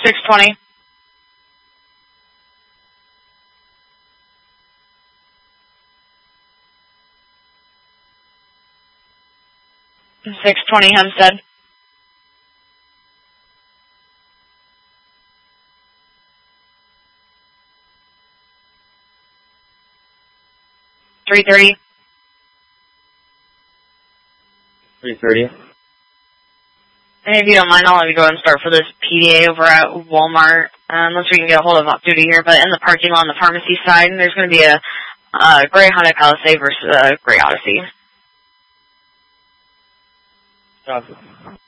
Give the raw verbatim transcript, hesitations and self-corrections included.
six twenty. six twenty Hempstead. three thirty. three thirty. And if you don't mind, I'll let you go and start for this P D A over at Walmart, uh, unless we can get a hold of off-duty here. But in the parking lot on the pharmacy side, there's going to be a uh, gray Honda Palisade versus a gray Odyssey. Copy.